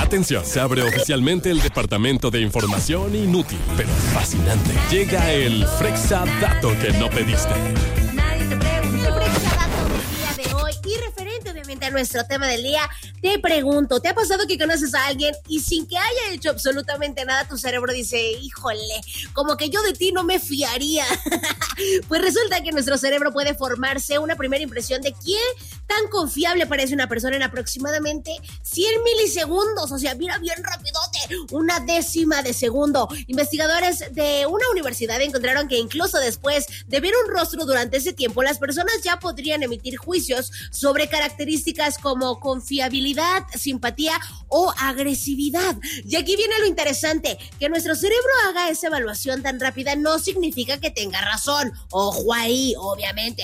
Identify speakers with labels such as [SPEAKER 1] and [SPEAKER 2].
[SPEAKER 1] Atención, se abre oficialmente el Departamento de Información Inútil, pero fascinante. Llega el Frexa Dato que no pediste.
[SPEAKER 2] Nadie te pregunta el Frexa Dato del día de hoy. Y referente obviamente a nuestro tema del día, te pregunto, ¿te ha pasado que conoces a alguien y sin que haya hecho absolutamente nada, tu cerebro dice, híjole, como que yo de ti no me fiaría? Pues resulta que nuestro cerebro puede formarse una primera impresión de quién tan confiable parece una persona en aproximadamente 100 milisegundos. O sea, mira bien rapidote, una décima de segundo. Investigadores de una universidad encontraron que incluso después de ver un rostro durante ese tiempo, las personas ya podrían emitir juicios sobre características como confiabilidad, simpatía o agresividad. Y aquí viene lo interesante, que nuestro cerebro haga esa evaluación tan rápida no significa que tenga razón. Ojo ahí, obviamente.